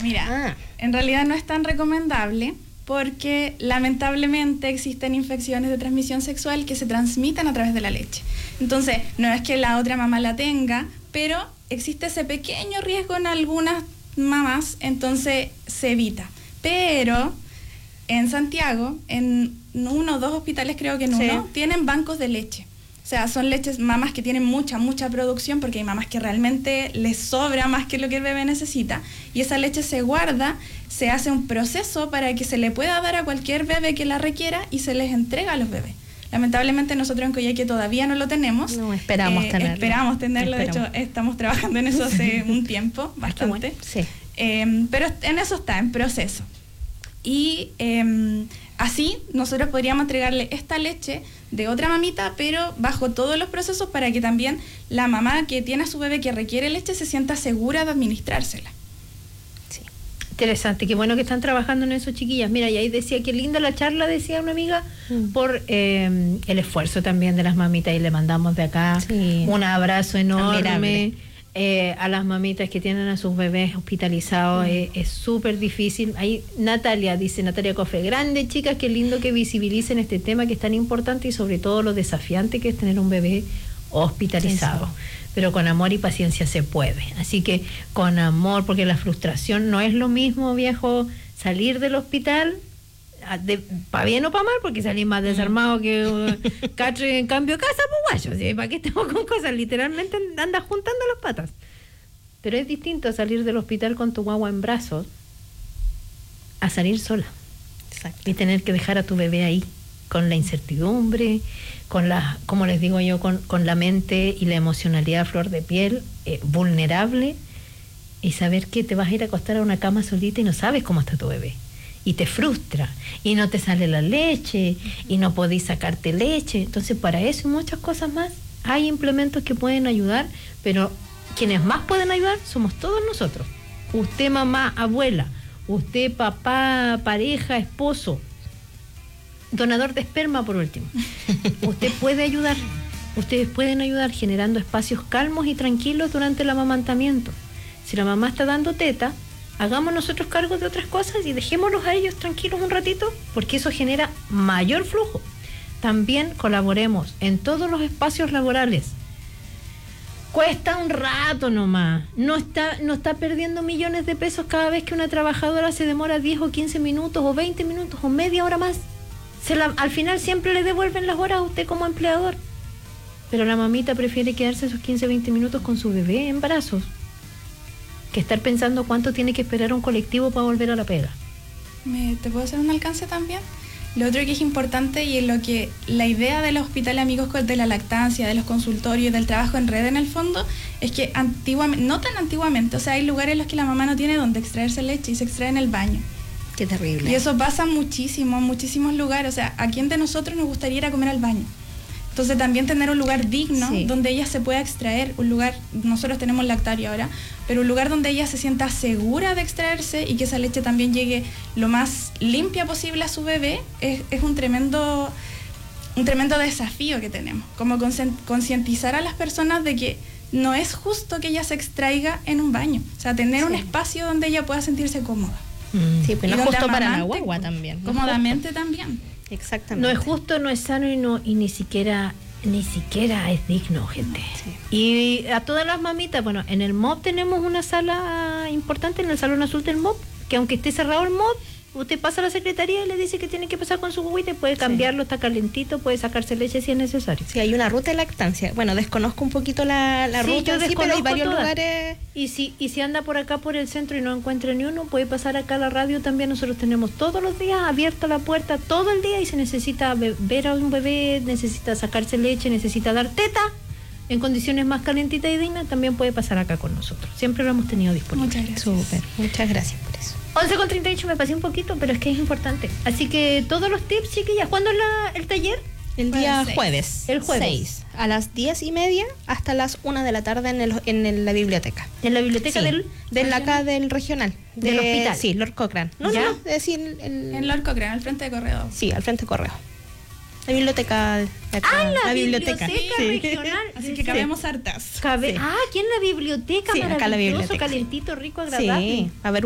mira, en realidad no es tan recomendable porque lamentablemente existen infecciones de transmisión sexual que se transmiten a través de la leche. Entonces, no es que la otra mamá la tenga, pero existe ese pequeño riesgo en algunas mamás, entonces se evita. Pero en Santiago, en 1 o 2 hospitales, creo que en uno, tienen bancos de leche. O sea, son mamás que tienen mucha producción, porque hay mamás que realmente les sobra más que lo que el bebé necesita, y esa leche se guarda, se hace un proceso para que se le pueda dar a cualquier bebé que la requiera y se les entrega a los bebés. Lamentablemente nosotros en Coyhaique todavía no lo tenemos. No, esperamos tenerlo. Esperamos tenerlo, de hecho estamos trabajando en eso hace un tiempo, bastante. Sí. Pero en eso está, en proceso. Y así nosotros podríamos entregarle esta leche de otra mamita, pero bajo todos los procesos para que también la mamá que tiene a su bebé que requiere leche se sienta segura de administrársela. Sí. Interesante, qué bueno que están trabajando en eso, chiquillas. Mira, y ahí decía, qué linda la charla, decía una amiga, por el esfuerzo también de las mamitas, y le mandamos de acá un abrazo enorme. A las mamitas que tienen a sus bebés hospitalizados, es súper difícil. Ahí Natalia Cofe, grande chicas, qué lindo que visibilicen este tema que es tan importante y sobre todo lo desafiante que es tener un bebé hospitalizado. Pero con amor y paciencia se puede. Así que con amor, porque la frustración no es lo mismo, viejo, salir del hospital para bien o para mal, porque salís más desarmado que catre en cambio casa, pues guayo, ¿sí? ¿Para qué estamos con cosas? Literalmente andas juntando las patas. Pero es distinto salir del hospital con tu guagua en brazos a salir sola. Exacto. Y tener que dejar a tu bebé ahí, con la incertidumbre, con como les digo yo, con la mente y la emocionalidad a flor de piel, vulnerable, y saber que te vas a ir a acostar a una cama solita y no sabes cómo está tu bebé. Y te frustra, y no te sale la leche, y no podés sacarte leche. Entonces, para eso y muchas cosas más, hay implementos que pueden ayudar, pero quienes más pueden ayudar somos todos nosotros. Usted, mamá, abuela, usted, papá, pareja, esposo, donador de esperma, por último. Usted puede ayudar. Ustedes pueden ayudar generando espacios calmos y tranquilos durante el amamantamiento. Si la mamá está dando teta, hagamos nosotros cargo de otras cosas y dejémoslos a ellos tranquilos un ratito, porque eso genera mayor flujo. También colaboremos en todos los espacios laborales. Cuesta un rato nomás. No está perdiendo millones de pesos cada vez que una trabajadora se demora 10 o 15 minutos o 20 minutos o media hora más. Al final siempre le devuelven las horas a usted como empleador. Pero la mamita prefiere quedarse esos 15 o 20 minutos con su bebé en brazos que estar pensando cuánto tiene que esperar un colectivo para volver a la pega. ¿Te puedo hacer un alcance también? Lo otro que es importante, y en lo que la idea de los hospitales amigos de la lactancia, de los consultorios, del trabajo en red en el fondo, es que antiguamente, no tan antiguamente, o sea, hay lugares en los que la mamá no tiene donde extraerse leche y se extrae en el baño. Qué terrible. Y eso pasa muchísimo, en muchísimos lugares. O sea, ¿a quién de nosotros nos gustaría ir a comer al baño? Entonces también tener un lugar digno donde ella se pueda extraer, un lugar, nosotros tenemos lactario ahora, pero un lugar donde ella se sienta segura de extraerse y que esa leche también llegue lo más limpia posible a su bebé, es un tremendo desafío que tenemos, como concientizar a las personas de que no es justo que ella se extraiga en un baño, o sea, tener un espacio donde ella pueda sentirse cómoda. Sí, pero no es justo para la guagua también. Cómodamente también. Exactamente. No es justo, no es sano y ni siquiera es digno, gente. Sí. Y a todas las mamitas, bueno, en el MOB tenemos una sala importante, en el Salón Azul del MOB, que aunque esté cerrado el MOB, usted pasa a la secretaría y le dice que tiene que pasar con su guaguita y puede cambiarlo, está calentito, puede sacarse leche si es necesario. Sí, hay una ruta de lactancia. Bueno, desconozco un poquito la ruta, pero hay varios lugares. Y si anda por acá por el centro y no encuentra ni uno, puede pasar acá a la radio también. Nosotros tenemos todos los días abierta la puerta todo el día, y se necesita ver a un bebé, necesita sacarse leche, necesita dar teta en condiciones más calentitas y dignas, también puede pasar acá con nosotros. Siempre lo hemos tenido disponible. Muchas gracias. Súper, muchas gracias por eso. 11:38, me pasé un poquito, pero es que es importante. Así que todos los tips, chiquillas. ¿Cuándo es el taller? El día jueves. El jueves. 6, a las 10:30 hasta las 1 de la tarde en la biblioteca. ¿En la biblioteca del regional? Del hospital. Sí, Lord Cochrane. No, es decir, en Lord Cochrane, al frente de Correo. Sí, al frente de Correo. La biblioteca de acá. La biblioteca regional. Así que cabemos hartas. Aquí en la biblioteca, sí, acá la biblioteca. Calentito, rico, agradable. Sí, a ver.